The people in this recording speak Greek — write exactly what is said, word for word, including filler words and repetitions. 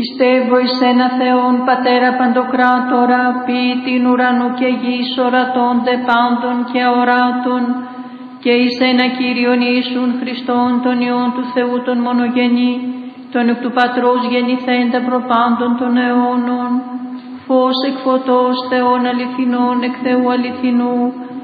Πιστεύω εις ένα Θεόν Πατέρα Παντοκράτορα, ποιητήν ουρανού και γης, ορατώνται πάντων και αοράτων, και εις ένα Κύριον Ιησούν Χριστόν, τον Υιόν του Θεού τον μονογενή, τον εκ του Πατρός γεννηθέντα προπάντων των αιώνων, φως εκ φωτός, Θεόν αληθινών, εκ Θεού αληθινού,